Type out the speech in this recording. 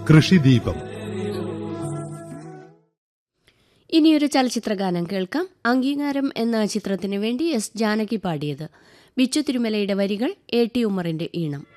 കൃഷിദീപം. ഇനിയൊരു ചലച്ചിത്രഗാനം കേൾക്കാം. അംഗീകാരം എന്ന ചിത്രത്തിനു വേണ്ടി എസ് ജാനകി പാടിയത്. ബിച്ചു തിരുമലയുടെ വരികൾ, എ ടി ഉമ്മറിന്റെ ഈണം.